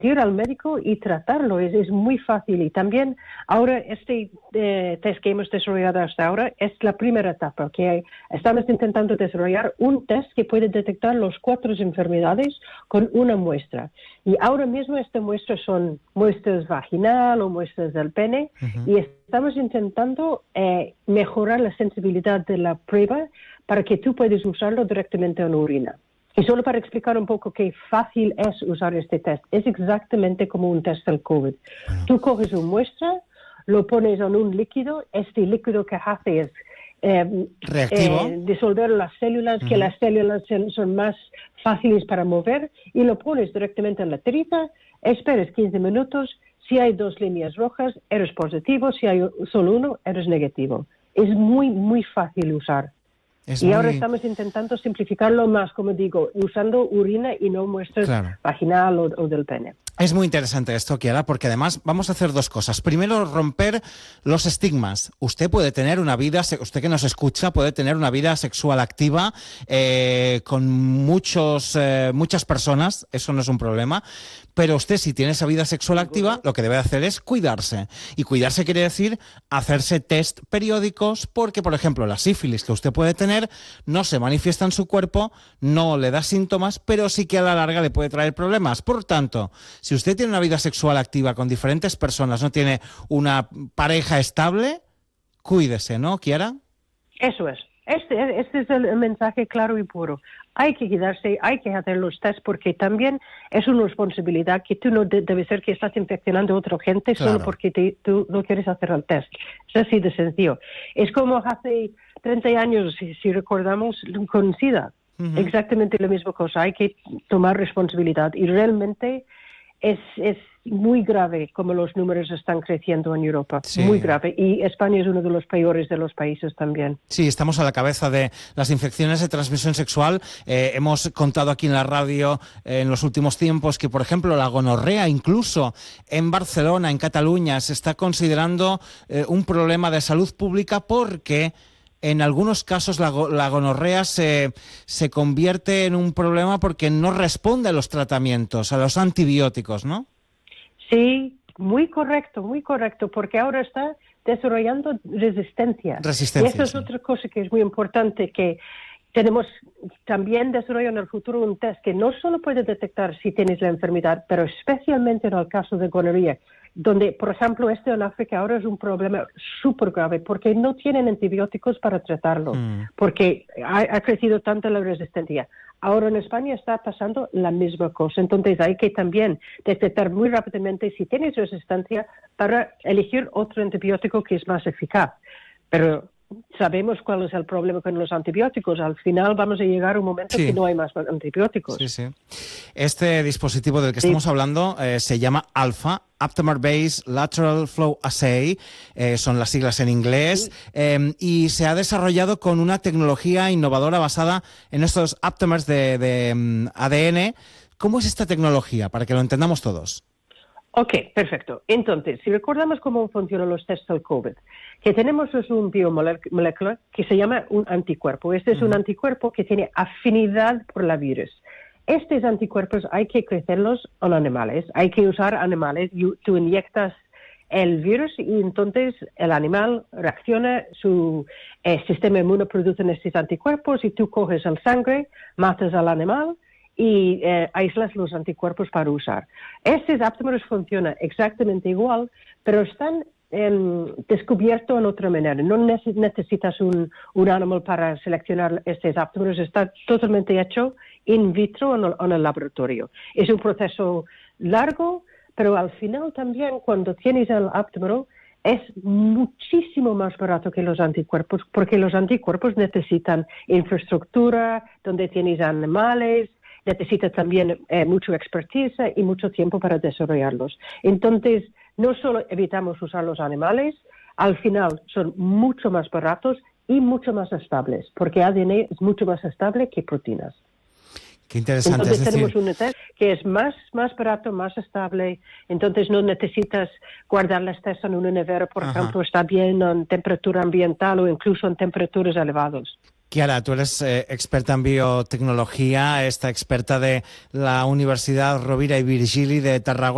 ir al médico y tratarlo, es muy fácil. Y también ahora este test que hemos desarrollado hasta ahora es la primera etapa, que estamos intentando desarrollar un test que puede detectar las 4 enfermedades con una muestra. Y ahora mismo estas muestras son muestras vaginal o muestras del pene, y estamos intentando mejorar la sensibilidad de la prueba para que tú puedas usarlo directamente en la orina. Y solo para explicar un poco qué fácil es usar este test, es exactamente como un test del COVID. Tú coges una muestra, lo pones en un líquido, este líquido que hace es disolver las células, que las células son más fáciles para mover, y lo pones directamente en la tirita, esperas 15 minutos, si hay 2 líneas rojas, eres positivo, si hay solo uno, eres negativo. Es muy, muy fácil usar. Ahora estamos intentando simplificarlo más, como digo, usando orina y no muestras vaginal o del pene. Es muy interesante esto, Chiara, porque además vamos a hacer 2 cosas. Primero, romper los estigmas. Usted puede tener una vida, usted que nos escucha, puede tener una vida sexual activa con muchas personas, eso no es un problema, pero usted, si tiene esa vida sexual activa, lo que debe hacer es cuidarse. Y cuidarse quiere decir hacerse test periódicos, porque, por ejemplo, la sífilis que usted puede tener no se manifiesta en su cuerpo, no le da síntomas, pero sí que a la larga le puede traer problemas. Por tanto, si usted tiene una vida sexual activa con diferentes personas, no tiene una pareja estable, cuídese, ¿no, Chiara? Eso es. Este es el mensaje claro y puro. Hay que cuidarse, hay que hacer los test, porque también es una responsabilidad que tú no debe ser que estás infeccionando a otra gente solo porque tú no quieres hacer el test. Es así de sencillo. Es como hace 30 años, si recordamos, con SIDA. Exactamente la misma cosa. Hay que tomar responsabilidad, y realmente es muy grave como los números están creciendo en Europa, muy grave, y España es uno de los peores de los países también. Sí, estamos a la cabeza de las infecciones de transmisión sexual. Hemos contado aquí en la radio en los últimos tiempos que, por ejemplo, la gonorrea, incluso en Barcelona, en Cataluña, se está considerando un problema de salud pública, porque en algunos casos la gonorrea se convierte en un problema porque no responde a los tratamientos, a los antibióticos, ¿no? Sí, muy correcto, porque ahora está desarrollando resistencia. Y eso es otra cosa que es muy importante, que tenemos también desarrollo en el futuro un test que no solo puede detectar si tienes la enfermedad, pero especialmente en el caso de gonorrea, donde, por ejemplo, en África ahora es un problema súper grave, porque no tienen antibióticos para tratarlo, porque ha crecido tanto la resistencia. Ahora en España está pasando la misma cosa, entonces hay que también detectar muy rápidamente si tienes resistencia para elegir otro antibiótico que es más eficaz. Pero sabemos cuál es el problema con los antibióticos. Al final vamos a llegar a un momento que no hay más antibióticos. Sí. Este dispositivo del que estamos hablando se llama ALPHA, Aptamer Based Lateral Flow Assay, son las siglas en inglés, y se ha desarrollado con una tecnología innovadora basada en estos aptamers de ADN. ¿Cómo es esta tecnología? Para que lo entendamos todos. Ok, perfecto. Entonces, si recordamos cómo funcionan los tests del COVID, que tenemos un biomolécula que se llama un anticuerpo. Este es un anticuerpo que tiene afinidad por el virus. Estos anticuerpos hay que crecerlos en animales, hay que usar animales. Tú inyectas el virus y entonces el animal reacciona, su sistema inmune produce estos anticuerpos, y tú coges el sangre, matas al animal y aíslas los anticuerpos para usar. Estos aptamers funcionan exactamente igual, pero están descubiertos en otra manera. No necesitas un animal para seleccionar estos aptamers, está totalmente hecho in vitro en el laboratorio. Es un proceso largo, pero al final también, cuando tienes el aptamer, es muchísimo más barato que los anticuerpos, porque los anticuerpos necesitan infraestructura, donde tienes animales, necesita también mucha expertise y mucho tiempo para desarrollarlos. Entonces, no solo evitamos usar los animales, al final son mucho más baratos y mucho más estables, porque ADN es mucho más estable que proteínas. Qué interesante. Entonces tenemos un test que es más barato, más estable, entonces no necesitas guardar las testas en una nevera, por ejemplo, está bien en temperatura ambiental o incluso en temperaturas elevadas. Chiara, tú eres experta en biotecnología, experta de la Universidad Rovira i Virgili de Tarragona.